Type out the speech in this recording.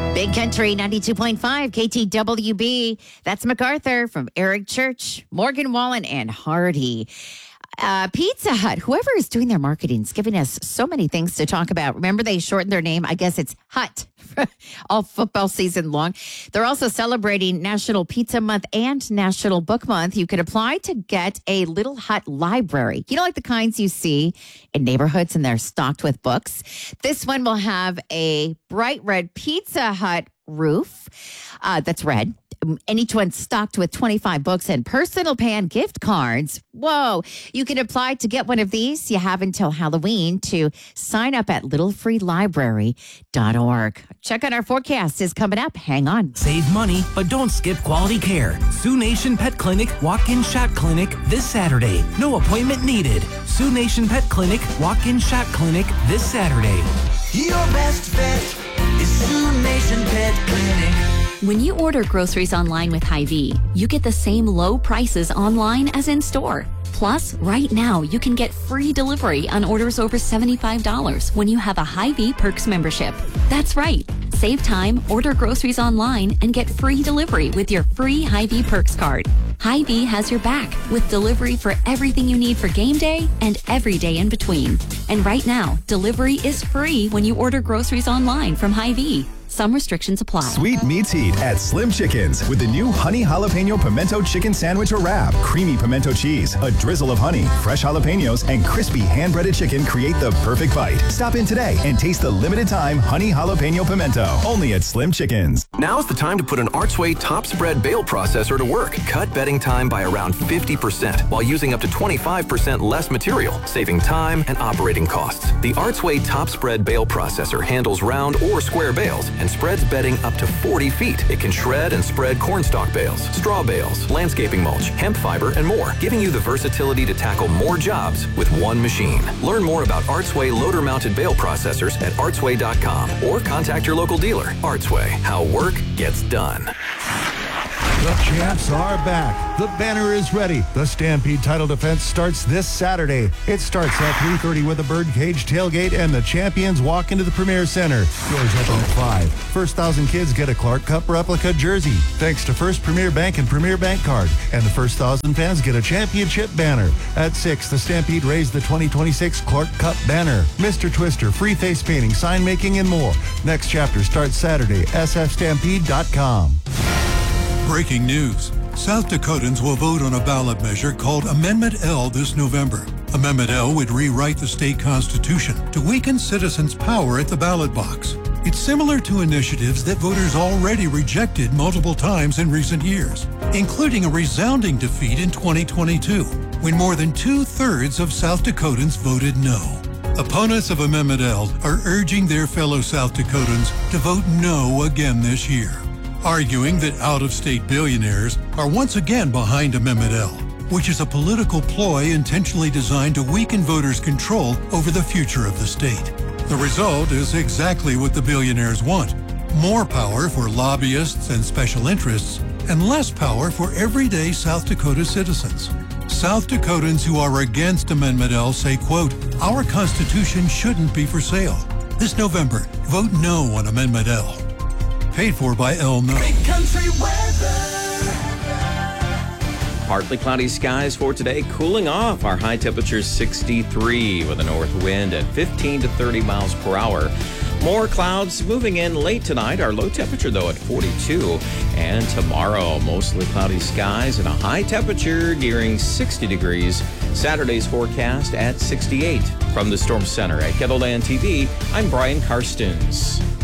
Big Country 92.5 KTWB. That's MacArthur from Eric Church, Morgan Wallen, and Hardy. Pizza Hut, whoever is doing their marketing, is giving us so many things to talk about. Remember, they shortened their name. I guess it's Hut all football season long. They're also celebrating National Pizza Month and National Book Month. You can apply to get a Little Hut library. You know, like the kinds you see in neighborhoods, and they're stocked with books. This one will have a bright red Pizza Hut roof that's red. And each one stocked with 25 books and personal pan gift cards. Whoa. You can apply to get one of these. You have until Halloween to sign up at littlefreelibrary.org. Check out our forecast is coming up. Hang on. Save money, but don't skip quality care. Sioux Nation Pet Clinic Walk-In Shot Clinic this Saturday. No appointment needed. Sioux Nation Pet Clinic Walk-In Shot Clinic this Saturday. Your best bet is Sioux Nation Pet Clinic. When you order groceries online with Hy-Vee, you get the same low prices online as in store. Plus, right now, you can get free delivery on orders over $75 when you have a Hy-Vee Perks membership. That's right. Save time, order groceries online, and get free delivery with your free Hy-Vee Perks card. Hy-Vee has your back with delivery for everything you need for game day and every day in between. And right now, delivery is free when you order groceries online from Hy-Vee. Some restrictions apply. Sweet meats heat at Slim Chickens with the new honey jalapeno pimento chicken sandwich or wrap. Creamy pimento cheese, a drizzle of honey, fresh jalapenos, and crispy hand-breaded chicken create the perfect bite. Stop in today and taste the limited time honey jalapeno pimento. Only at Slim Chickens. Now's the time to put an Archway top spread bale processor to work. Cut bedding time by around 50% while using up to 25% less material, saving time and operating costs. The Archway top spread bale processor handles round or square bales and spreads bedding up to 40 feet. It can shred and spread cornstalk bales, straw bales, landscaping mulch, hemp fiber, and more, giving you the versatility to tackle more jobs with one machine. Learn more about Archway loader-mounted bale processors at archway.com or contact your local dealer. Archway, how work gets done. The champs are back. The banner is ready. The Stampede title defense starts this Saturday. It starts at 3:30 with a birdcage tailgate, and the champions walk into the Premier Center. Doors open at 5. First 1,000 kids get a Clark Cup replica jersey, thanks to First Premier Bank and Premier Bank Card. And the first 1,000 fans get a championship banner. At 6, the Stampede raised the 2026 Clark Cup banner. Mr. Twister, free face painting, sign making, and more. Next chapter starts Saturday. sfstampede.com. Breaking news. South Dakotans will vote on a ballot measure called Amendment L this November. Amendment L would rewrite the state constitution to weaken citizens' power at the ballot box. It's similar to initiatives that voters already rejected multiple times in recent years, including a resounding defeat in 2022, when more than 2/3 of South Dakotans voted no. Opponents of Amendment L are urging their fellow South Dakotans to vote no again this year, arguing that out-of-state billionaires are once again behind Amendment L, which is a political ploy intentionally designed to weaken voters' control over the future of the state. The result is exactly what the billionaires want: more power for lobbyists and special interests, and less power for everyday South Dakota citizens. South Dakotans who are against Amendment L say, quote, "Our Constitution shouldn't be for sale." This November, vote no on Amendment L. Paid for by El No. Big Country weather. Partly cloudy skies for today, cooling off. Our high temperature is 63 with a north wind at 15 to 30 miles per hour. More clouds moving in late tonight. Our low temperature, though, at 42. And tomorrow, mostly cloudy skies and a high temperature nearing 60 degrees. Saturday's forecast at 68. From the Storm Center at Kettleland TV, I'm Brian Karstens.